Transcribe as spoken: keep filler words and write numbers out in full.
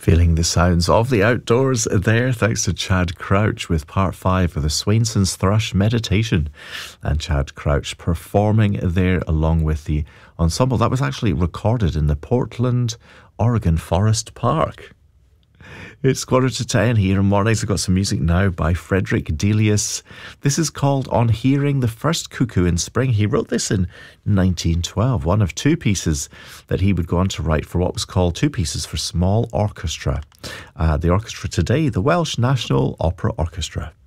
Feeling the sounds of the outdoors there, thanks to Chad Crouch with part five of the Swainson's Thrush Meditation. And Chad Crouch performing there along with the ensemble. That was actually recorded in the Portland, Oregon Forest Park. It's quarter to ten here in Mornings. I've got some music now by Frederick Delius. This is called On Hearing the First Cuckoo in Spring. He wrote this in nineteen twelve, one of two pieces that he would go on to write for what was called Two Pieces for Small Orchestra. Uh, the orchestra today, the Welsh National Opera Orchestra.